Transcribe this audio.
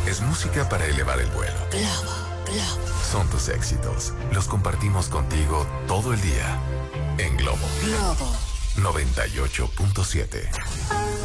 Es música para elevar el vuelo. Son tus éxitos. Los compartimos contigo todo el día. En Globo. 98.7.